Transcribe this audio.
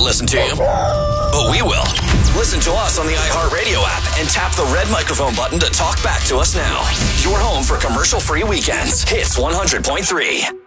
listen to you, but we will. Listen to us on the iHeartRadio app and tap the red microphone button to talk back to us now. Your home for commercial-free weekends. Hits 100.3.